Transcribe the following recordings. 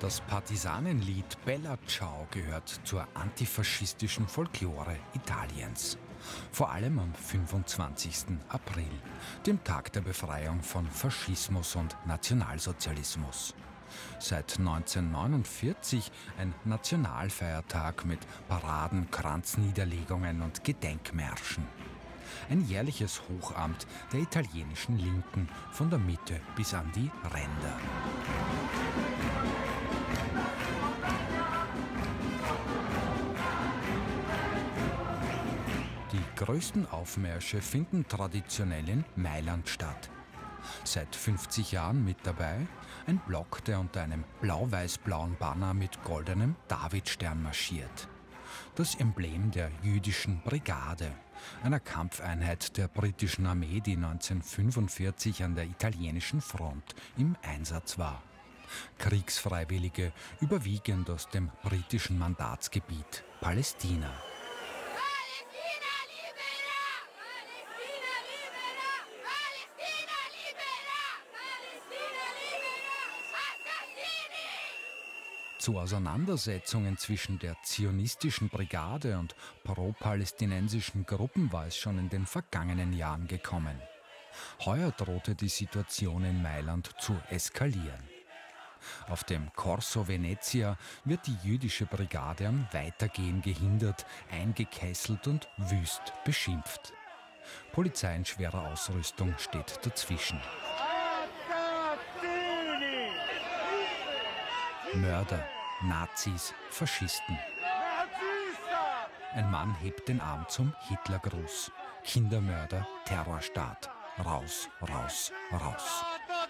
Das Partisanenlied Bella Ciao gehört zur antifaschistischen Folklore Italiens. Vor allem am 25. April, dem Tag der Befreiung von Faschismus und Nationalsozialismus. Seit 1949 ein Nationalfeiertag mit Paraden, Kranzniederlegungen und Gedenkmärschen. Ein jährliches Hochamt der italienischen Linken von der Mitte bis an die Ränder. Die größten Aufmärsche finden traditionell in Mailand statt. Seit 50 Jahren mit dabei ein Block, der unter einem blau-weiß-blauen Banner mit goldenem Davidstern marschiert. Das Emblem der jüdischen Brigade, einer Kampfeinheit der britischen Armee, die 1945 an der italienischen Front im Einsatz war. Kriegsfreiwillige, überwiegend aus dem britischen Mandatsgebiet Palästina. Zu Auseinandersetzungen zwischen der zionistischen Brigade und pro-palästinensischen Gruppen war es schon in den vergangenen Jahren gekommen. Heuer drohte die Situation in Mailand zu eskalieren. Auf dem Corso Venezia wird die jüdische Brigade am Weitergehen gehindert, eingekesselt und wüst beschimpft. Polizei in schwerer Ausrüstung steht dazwischen. Mörder, Nazis, Faschisten. Ein Mann hebt den Arm zum Hitlergruß. Kindermörder, Terrorstaat. Raus, raus, raus.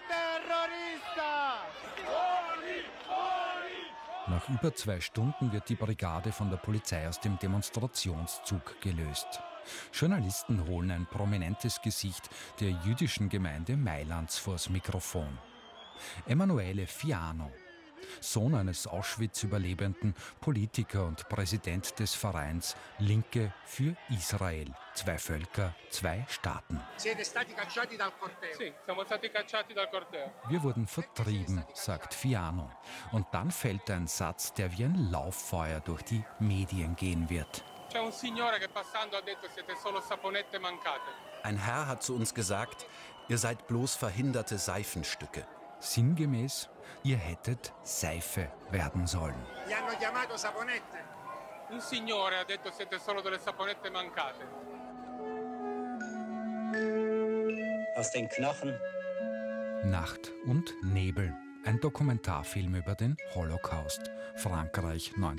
Nach über 2 Stunden wird die Brigade von der Polizei aus dem Demonstrationszug gelöst. Journalisten holen ein prominentes Gesicht der jüdischen Gemeinde Mailands vors Mikrofon. Emanuele Fiano, Sohn eines Auschwitz-Überlebenden, Politiker und Präsident des Vereins Linke für Israel. 2 Völker, 2 Staaten. Wir wurden vertrieben, sagt Fiano. Und dann fällt ein Satz, der wie ein Lauffeuer durch die Medien gehen wird. Ein Herr hat zu uns gesagt, ihr seid bloß verhinderte Seifenstücke. Sinngemäß, ihr hättet Seife werden sollen. Un signore ha detto siete solo delle saponette mancate. Aus den Knochen. Nacht und Nebel, ein Dokumentarfilm über den Holocaust, Frankreich